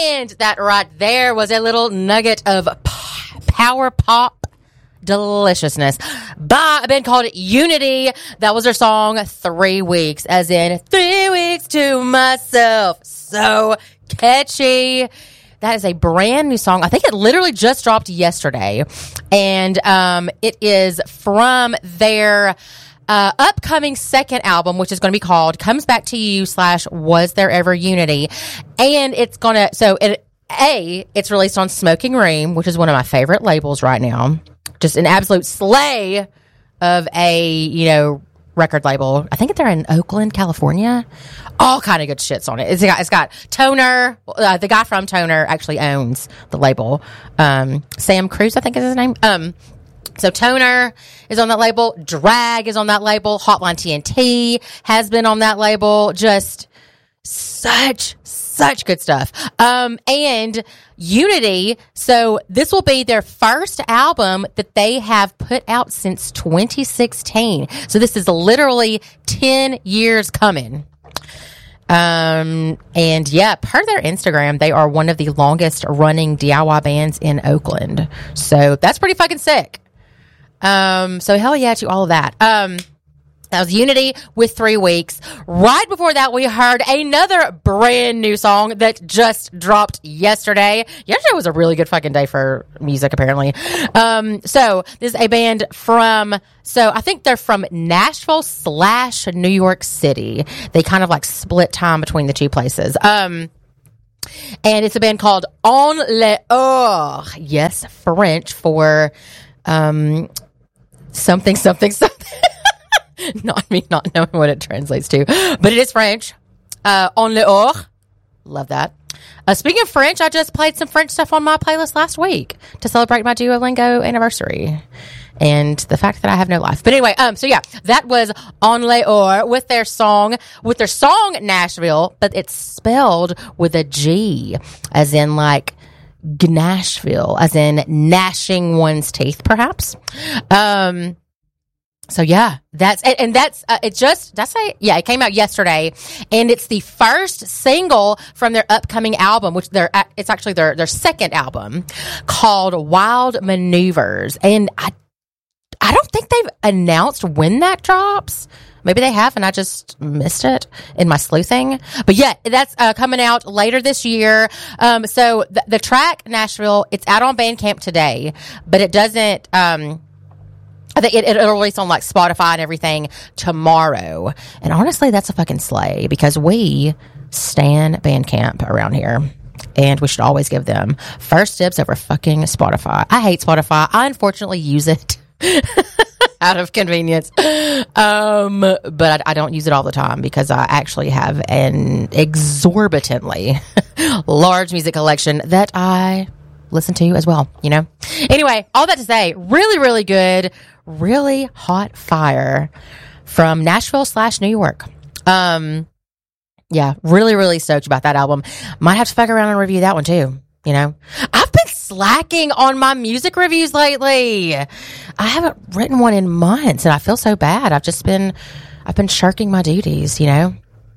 And that right there was a little nugget of power pop deliciousness by a band called Unity. That was their song 3 weeks, as in 3 weeks to myself. So catchy. That is a brand new song. I think it literally just dropped yesterday. And it is from their upcoming second album, which is going to be called Comes Back to You / Was There Ever Unity. And it's going to, it's released on Smoking Room, which is one of my favorite labels right now. Just an absolute slay of a, record label. I think they're in Oakland, California. All kind of good shits on it. It's got Toner. The guy from Toner actually owns the label. Sam Cruz, I think is his name. So Toner is on that label. Drag is on that label. Hotline TNT has been on that label. Just such good stuff. And Unity, so this will be their first album that they have put out since 2016. So this is literally 10 years coming. And yeah, per their Instagram, they are one of the longest running DIY bands in Oakland. So that's pretty fucking sick. So hell yeah to all of that. That was Unity with 3 weeks. Right before that, we heard another brand new song that just dropped yesterday. Yesterday was a really good fucking day for music, apparently. So this is a band I think they're from Nashville / New York City. They kind of like split time between the two places. And it's a band called On Le Or. Yes, French for, something. Not me not knowing what it translates to, but it is French. On le or. Love that. Speaking of French, I just played some French stuff on my playlist last week to celebrate my Duolingo anniversary and the fact that I have no life. But anyway, so yeah, that was On le or with their song Nashville, but it's spelled with a G, as in like Gnashville, as in gnashing one's teeth, perhaps. So yeah, it came out yesterday, and it's the first single from their upcoming album, which it's actually their second album, called Wild Maneuvers. And I don't think they've announced when that drops. Maybe they have, and I just missed it in my sleuthing. But yeah, that's coming out later this year. So the track Nashville, it's out on Bandcamp today, but it doesn't. I think it'll release on like Spotify and everything tomorrow. And honestly, that's a fucking slay, because we stan Bandcamp around here. And we should always give them first dibs over fucking Spotify. I hate Spotify. I unfortunately use it out of convenience. But I don't use it all the time, because I actually have an exorbitantly large music collection that I listen to as well, Anyway, all that to say, really, really good, really hot fire from Nashville / New York. Yeah, really, really stoked about that album. Might have to fuck around and review that one too, I've been slacking on my music reviews lately. I haven't written one in months, and I feel so bad. I've been shirking my duties, I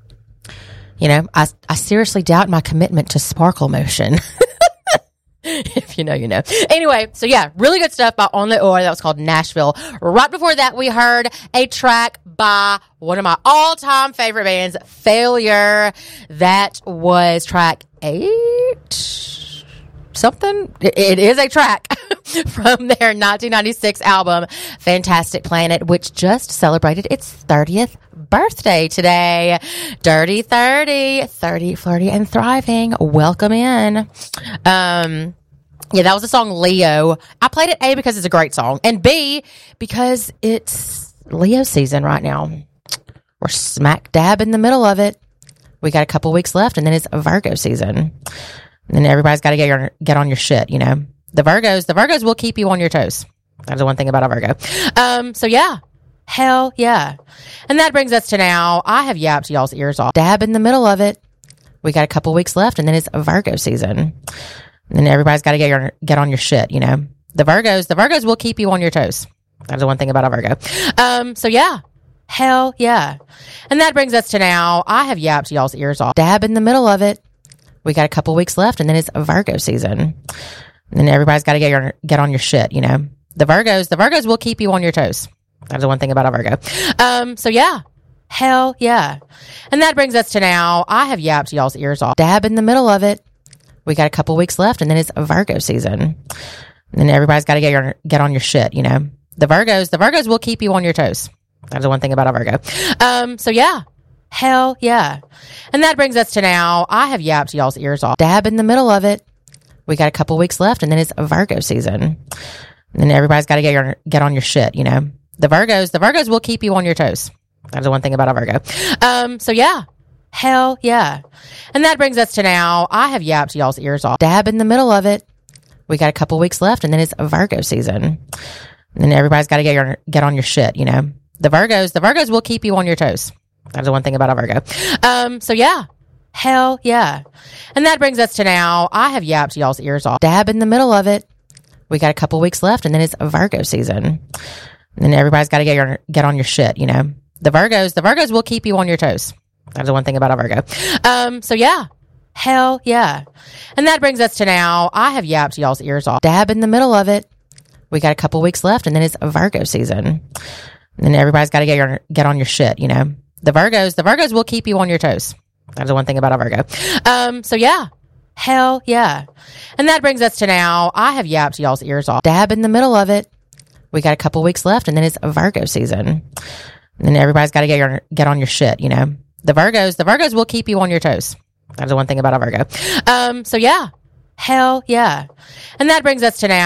seriously doubt my commitment to Sparkle Motion. If you know, you know. Anyway, so yeah, really good stuff by On Le Or. That was called Nashville. Right before that, we heard a track by one of my all-time favorite bands, Failure. That was track 8 something. It is a track from their 1996 album, Fantastic Planet, which just celebrated its 30th birthday today. Dirty 30, flirty, and thriving. Welcome in. Yeah, that was the song Leo. I played it A because it's a great song, and B because it's Leo season right now. We're smack dab in the middle of it. We got a couple weeks left, and then it's Virgo season. And then everybody's got to get on your shit, you know. The Virgos will keep you on your toes. That's the one thing about a Virgo. So yeah. Hell yeah. And that brings us to now. I have yapped y'all's ears off. Dab in the middle of it. We got a couple weeks left, and then it's Virgo season. And then everybody's got to get on your shit, you know. The Virgos will keep you on your toes. That's the one thing about a Virgo. So yeah. Hell yeah. And that brings us to now. I have yapped y'all's ears off. Dab in the middle of it. We got a couple weeks left, and then it's Virgo season. And then everybody's got to get on your shit, you know. The Virgos will keep you on your toes. That's the one thing about a Virgo. So yeah. Hell yeah. And that brings us to now. I have yapped y'all's ears off. Dab in the middle of it. We got a couple weeks left, and then it's Virgo season. And then everybody's got to get on your shit, you know. The Virgos will keep you on your toes. That's the one thing about a Virgo. So yeah. Hell yeah. And that brings us to now. I have yapped y'all's ears off. Dab in the middle of it. We got a couple weeks left, and then it's Virgo season. And then everybody's got to get on your shit, you know. The Virgos will keep you on your toes. That's the one thing about a Virgo. So yeah. Hell yeah. And that brings us to now. I have yapped y'all's ears off. Dab in the middle of it. We got a couple weeks left, and then it's Virgo season. And then everybody's got to get on your shit, you know. The Virgos will keep you on your toes. That's the one thing about a Virgo. So yeah. Hell yeah. And that brings us to now. I have yapped y'all's ears off. Dab in the middle of it. We got a couple weeks left, and then it's Virgo season. And then everybody's got to get on your shit, you know. The Virgos will keep you on your toes. That's the one thing about a Virgo. So yeah. Hell yeah. And that brings us to now. I have yapped y'all's ears off. Dab in the middle of it. We got a couple weeks left, and then it's Virgo season. And then everybody's got to get on your shit, you know. The Virgos will keep you on your toes. That's the one thing about a Virgo. So yeah. Hell yeah. And that brings us to now. I have yapped y'all's ears off. Dab in the middle of it. We got a couple weeks left, and then it's Virgo season. And then everybody's got to get on your shit, you know. The Virgos will keep you on your toes. That's the one thing about a Virgo. So yeah. Hell yeah. And that brings us to now.